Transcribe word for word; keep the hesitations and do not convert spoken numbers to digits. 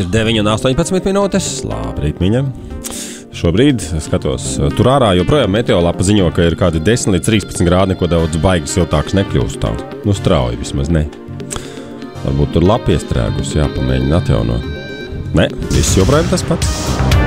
deviņi un astoņpadsmit minūtes. Labrīt, miņa. Šobrīd skatos, tur ārā joprojām meteolapa ziņo, ka ir kādi desmit līdz trīspadsmit grādi, neko daudz baigi siltāks nekļūst tā. Nu, strauji vismaz ne. Varbūt tur lapa iestrēgus, jāpamēģina atjaunot. Ne, viss joprojām tas pats.